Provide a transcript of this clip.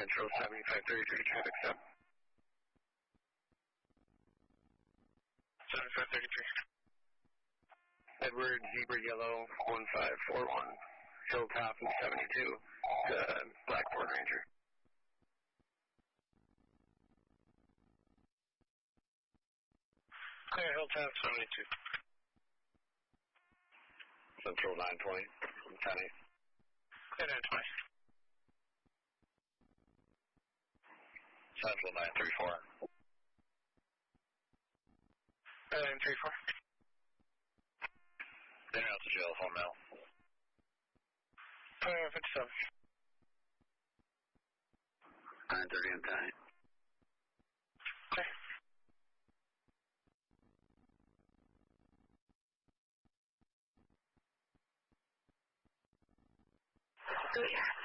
Central 7533, traffic stop. 7533. Edward, Zebra Yellow, 1541. Hilltop 72, Blackboard Ranger. Clear, Hilltop 72. Central 920, 10-8. Clear 920. Central 934. 934. Then out to jail, home now. 57. 930 and 10-8. Clear. Clear.